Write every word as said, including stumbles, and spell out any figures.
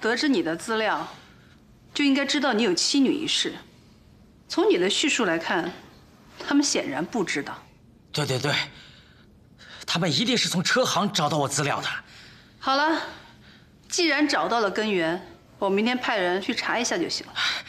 得知你的资料，就应该知道你有妻女一事。从你的叙述来看，他们显然不知道。 对对对，他们一定是从车行找到我资料的。 好了，既然找到了根源，我明天派人去查一下就行了。